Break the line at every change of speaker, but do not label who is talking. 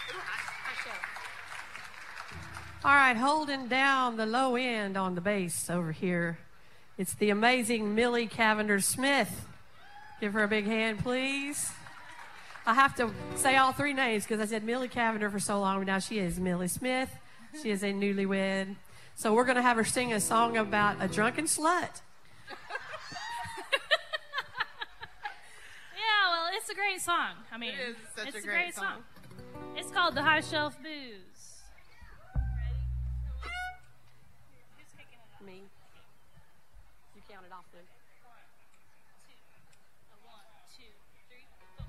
All right, holding down the low end on the bass over here, it's the amazing Millie Cavender Smith. Give her a big hand, please. I have to say all three names because I said Millie Cavender for so long. Now she is Millie Smith. She is a newlywed. So we're going to have her sing a song about a drunken slut.
Yeah, well, it's a great song. I mean,
it is such
it's
a great song.
It's called The High Shelf Booze.
Me. You counted off the...